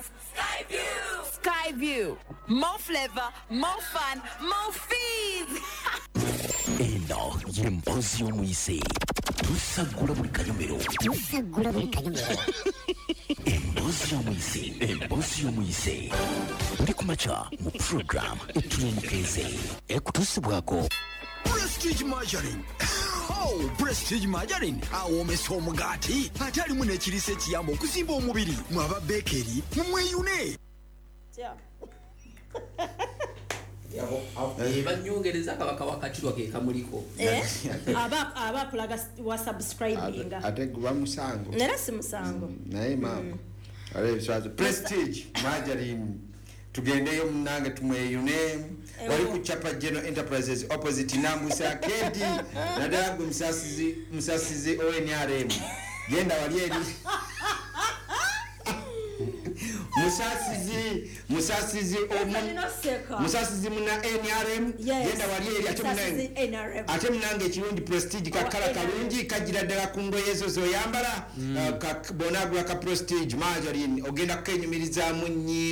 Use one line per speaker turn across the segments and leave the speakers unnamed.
Skyview. More flavor, more fun, more fees.
Eno y'emboozi y'omuyise tusagula buli kanyomero emboozi y'omuyise buli kumakya mu program etulengeze ekutuusibwako
Prestige Margarine. Oh, Prestige Margarine. Awomesa omugaati ate alimu n'ekiriisa ekiyamba okuzimba omubiri mwaba bekeri mumweyune.
banyongereza kabaka wakatirwa ke kamuliko
aba kulaga wa subscribing
ate gwa musango
nera si musango
naye mama ale swazo Prestige Margarine tugendeyo munange tumweyune wali kuchapa General Enterprises opposite Nambusa Kedi nadagu musasizi ONRM genda wali eri musasizi muna NRM genda wali eri ate munange ekirungi Prestige kakala kalungi kagira ddala ku ngoye ezo zoyambala bonagula ka Prestige Margarine ogenda kukenyumirizaamu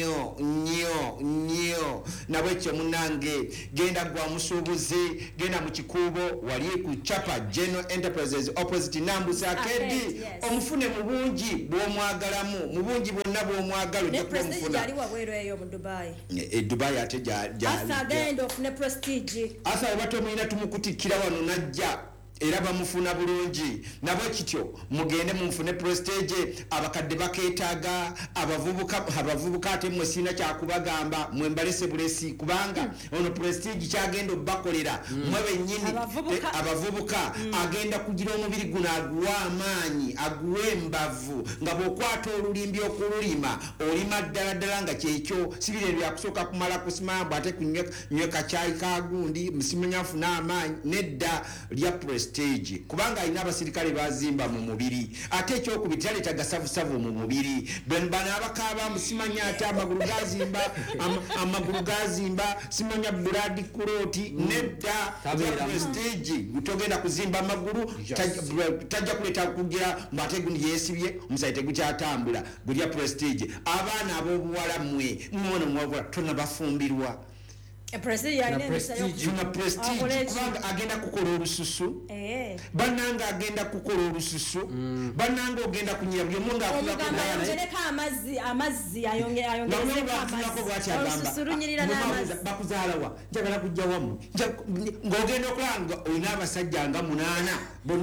nnyo nabwekyo munange genda gwa musuubuzi genda mu kikuubo wali ku chapa General Enterprises opposite Nambusa Kedi omufune mu bungi bw'omwagalamu mu bungi bwonna bw'omwagala
ne Prestige ali wabweru eyo mu Dubai
Dubai ate
asa genda ofune Prestige
asa batomina tumukutikira wano najja era bamufuna bulungi nabwe kityo mugende mumfune Prestige abakadde baketaaga abavubuka ate mwesina kyakubagamba mwembalese bulesi kubanga ono Prestige kyagenda obakolera mwabe nyini abavubuka agenda kugira omubiri guno aguwa amaanyi aguwe embavu nga bwokwata olulimbi okululima olima ddala nga kyekyo sibire byakusooka kumala kusimamba ate kunyweka caayi kagundi musimunyafu n'amaanyi nedda lya Prestige kubanga alina abasirikale bazimba mu mubiri ate ekyokubitale tagasavusavu mu mubiri bana abakaba musimanya ate amagulu gazimba simanya blood kuroti nedda Prestige togenda kuzimba amagulu tajja kuleta kugira mbategundi yesibye omusaite gukyatambula gulya Prestige abaana abobuwala mwe mwono mwabula tona bafumbirwa
Prestige
kubanga agenda kukola olususu bananga agenda kukola olususu bananga ogenda kunyira buli omuntu
ayongereka amazzi ayongereka olususu lunyirira n'amazzi
bakuzaalawa njagala kujja wamu ng'ogenda okulanga olina abasajja nga 8 bonna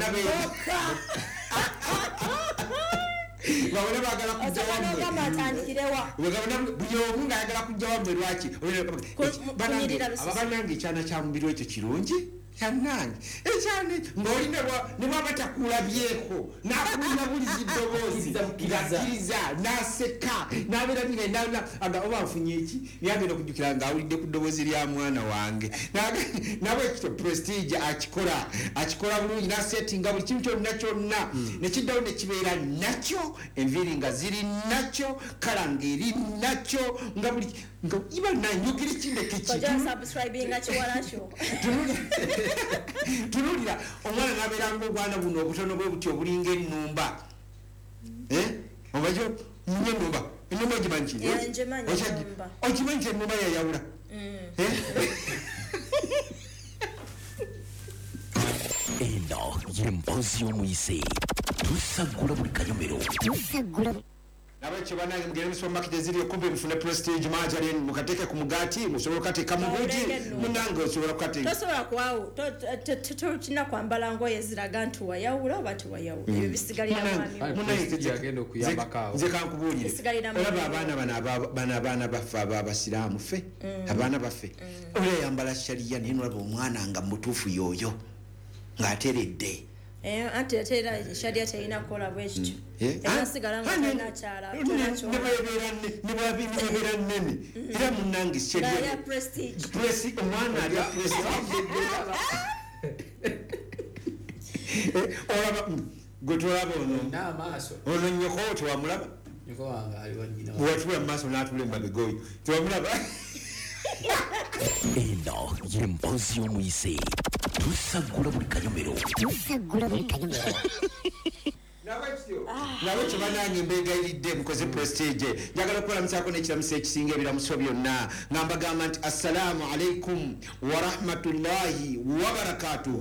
Wabona bagala kujja wamwe buli omu ng'ayagala kujja wamwe lwaki banange ekyana kya mubiri ekyo kirungi yanange ekyane ng'olina ne bwaba takulabyeko n'akulina bulizi ddoboozi ng'akkiriza n'aseka n'abeera aga oba nfunye eki niyagenda okujjukira ng'awulidde ku ddoboozi lya mwana wange nabwe ekito Prestige akikola bulungi n'asetinga buli kintu kyonna nekiddawo ne kibeera nakyo enviiri nga ziri nakyo kala ng'eri nakyo nga buli iba nanyugira ekindeke tunulira omwana n'abeera ng'obwana buno obutono bwe buti obulinga ennumba obajo nye ennumba ogimanyi okimanyi nti ennumba yayawula
eno y'emboozi y'omuyise tusagula buli kanyomero
nabekyo banange mugende mu supermarket eziri okumpi mufune Prestige Margarine mukateke ku mugaati musobola kukateeka mu bugi munange osobola kukateeka
tosobola kwawo tolina kwambala ngoye ziraga nti wayawula oba tiwayawula ebyo bisigalira
nze kankubuulire olaba abaana baffe abasiraamu ffe abaana baffe oleyambala shariya naye nolaba omwana nga mutuufu yooyo ng'ateredde
anti atera sharia tayina kola bwekityo yasigala ngana chala
nebabeera nnene era munange
sharia Prestige
omwana alya Prestige olaba gwetolaba ono nyoko tewamulaba bwatula mu maaso n'atula emabega oyo tewamulaba
eno y'emboozi y'omuyise tusagula buli kanyomero
nabo kibanange mbegayiridde mukoze prestige njagala okulamusako n'ekiramuso ekisinga ebiramuso byonna nga mbagamba nti assalamu alaikum warahmatullahi wabarakatuhu.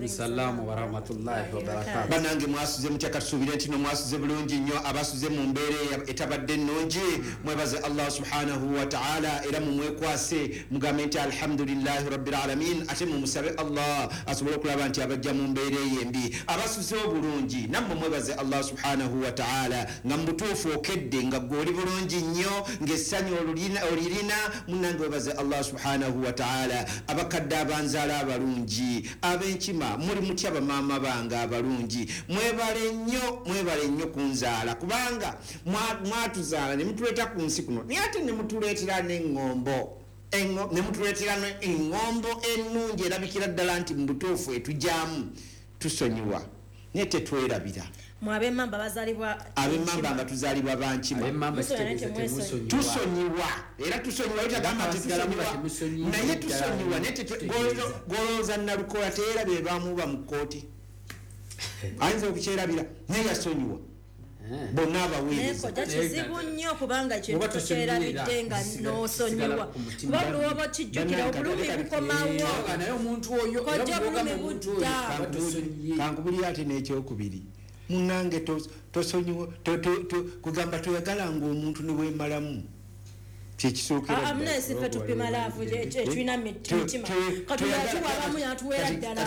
Banange mwasuze mutya katusuubire nti no mwasuze bulungi nnyo abasuze mu mbeera etabadde ennungi mwebaze Allah subhanahu wa ta'ala era mumwekwase mugambe nti alhamdulillahi rabbil alamin ate mumusabe Allah asobole okulaba nti abajja mu mbeera ey'embi abasuze obulungi nammwe mwebaze Allah subhanahu wa ta'ala nga mubutuufu okedde nga gwoli bulungi nnyo ng'essanyu olirina munange webaze Allah subhanahu wa ta'ala abakadde abanzaala abalungi ab'enkima muli mutya bamaama bange abalungi mwebale nnyo kunzaala kubanga mwatuzaala ne mutuleeta ku nsi kuno naye ate ne mutuleetera n'eŋŋombo ne mutuleetera eŋŋombo ennungi erabikira ddala nti mu butuufu etujyamu tusonyiwa naye tetwerabira
ab'emmamba bazaalibwa
ab'emmamba nga tuzaalibwa bankima tusonyiwa era tusonyiwa litagamba tetusonyiwa naye tusonyiwa golowooza nalukola teerabye bamuba mu kkooti ayinza okukyerabira naye yasonyiwa bonna abaweereza
kizibu nnyo kubanga kintu tokyerabidde nga n'osonyiwa kuba buli woba okijjukira obulumi bukomawo kojja obulumi budda
kankubulira ate n'ekyokubiri munange tosonyiwa kugamba toyagalanga omuntu ne weemalamu
amunesife tupima laavu tulina mitima katuyatuwa abamu yatuweera ddala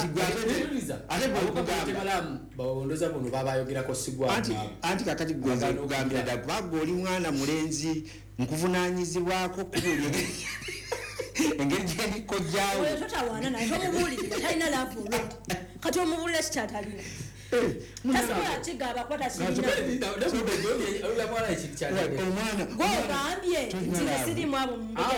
anti kakati kugambira ddala kubanga oli mwana mulenzi nkuvunaanyizibwako kubuli engeri gyendikojjaawo
totawaana naye tomubuulirira talina laavu olwedi kati omubuulira kikyatalina tasobola kigaba kwata gogambye nti nesirimu abo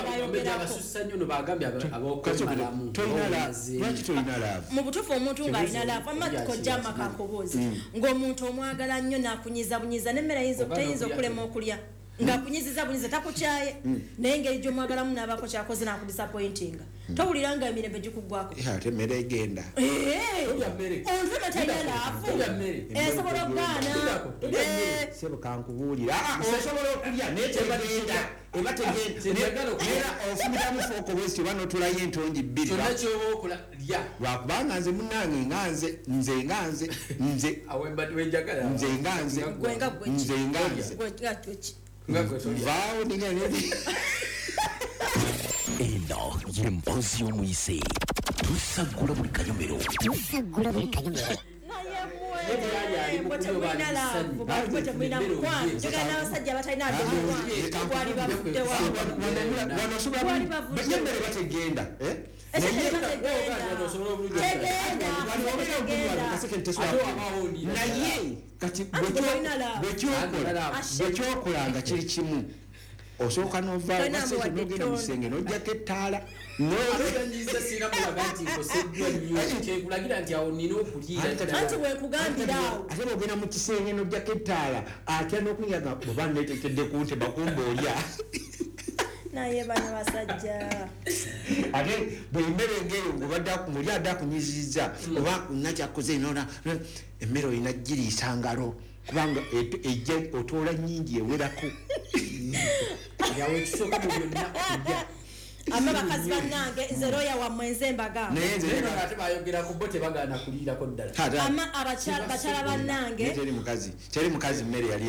mu butuufu omuntu ng'alina laavu amakojja makankoboozi ng'omuntu omwagala nnyo n'akunyiza bunyiza n'emmere teyinza okulema okulya ng'akunyiziza bunyiza takukyaye naye engeri gy'omwagalamu n'abaako kyakoze n'akudisappointinga towulira nga emirembe gikuggwako
ate emmere egenda
ontuma talina laavu esobola okugaana
sebo kankubuulira osobola okulya naye tegenda eba tegenda ofumiramu fooko bwesi oba notulayo entongi bbiri lwakubanga nze munange nganze vaawo ninganedi
eno y'emboozi y'omuyise tusagula buli kanyomero
temwina laavu baliko temwina mukwano njagala n'abasajja batalina gwali bavudde
yemmere bategenda naye kati bwekyokolanga kiri kimu osooka novaawo basente nogenda mu kisenge nojjako ettaala
anti wekugambiraawo
ate bwogenda mu kisenge nojjako ettaala atya n'okunyaga oba netekedde kunte bakumba olya
naye bano basajja
ate bwemmere engeri ngobadde muli adde akunyizizza oba nakyakoze nona emmere olina giriisa ngalo kubanga ejja otoola nnyingi ewerako
ama bakazi bannange nze looya wammwe nze mbagamba ama bakyala bannange
teri mukazi mmere yali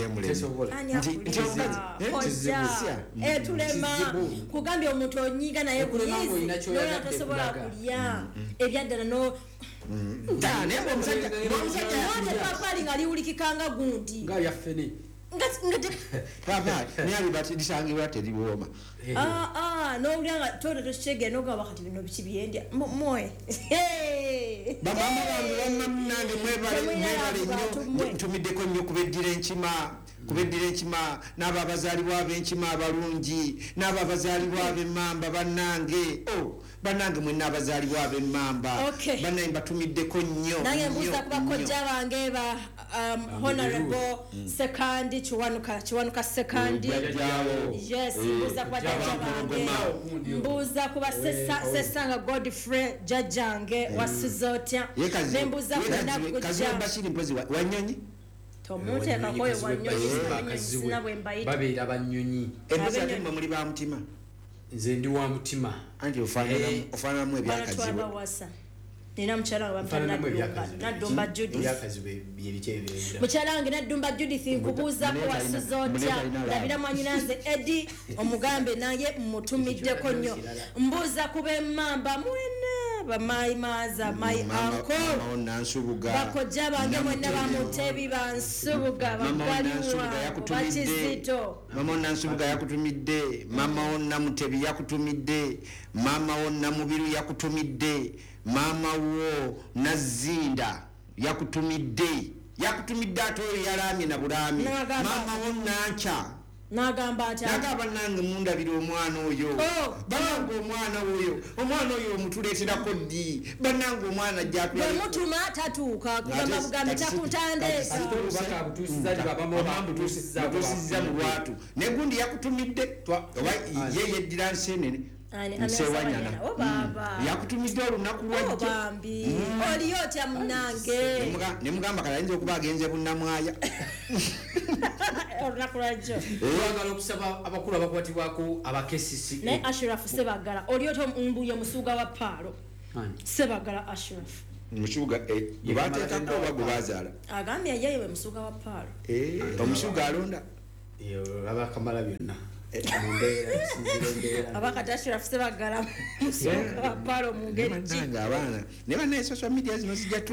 emulemuojja etulema kugambye omuntu onyiga naye buyizi noya tosobola kulya ebyaddala ate nga liwulikikanga gundi
lisangibwa teriwooma
nowulira nga tota tokitegera nogamba kati bino biki byendya moe
bamama bange bamnamunange mwebale nnyo ntumiddeko nnyo kubeddira enkima n'abo abazaalibwa ab'enkima abalungi n'abo abazaalibwa ab'emmamba bannange bannange mwenna abazaalibwa ab'emmamba bannange mbatumiddeko nnyo
nange mbuuza ku bakojja bange ba honorable sekandi kiwanuka sekandi yes mbuuza ku bajjajja bange mbuuza ku basesanga godfrey jajjange wasuze otya nembuuza ku nakujja
wanyonyi
tomuteeka koyo wanyonyi sina bwe mbayita
babeera banyonyi
embuzi ate mmwe muli ba mutima
nze ndi wa mutima
anti ofaananamu ebyakaziwe
nina mukyala wange Naddumba Judith mukyala wange Naddumba Judith nkubuuzako wasuza otya ndabira mwanyinanze Eddie omugambe naye mmutumiddeko nnyo mbuuza kuba emmamba mwena bamayi maaza mayi anko bakojja bange mwenna bamutebi bansubuga bagaliwa bakizito
mama Nansubuga yakutumidde mama Onna Mutebi yakutumidde mama Onna Mubiru yakutumidde mama wo Nazinda yakutumidde ate oyo yalamye na bulami mama wo Nancha
nagamba atya
nagamba nange mundabira omwana oyo banange omwana oyo omutuleeterako ddi banange omwana
bwemutuma tatuuka kugamba bugambe takutandeesa
butuusiza mu lwatu negundi yakutumidde oba ye yeddira nsenene nsewanyana yakutumidde olunaku lwajja
oliyo otya munange
nemugamba kale ayinza okuba agenze bunnamwaya
olunaku lwajjo
twagala okusaba abakulu abakwatibwako abakesisi
naye Ashraf Sebagala oli otya mbuye musuuga wa Paalo Sebagala Ashraf
musuuga bateekako oba gwe bazaala
agambye yewe we musuuga wa Paalo
omusuuga alonda
abakamala byonna
abakati Ashraf Sebagala musuuga wa Paalo mu ngeri ki
abaana ne bannaye social media zino zijja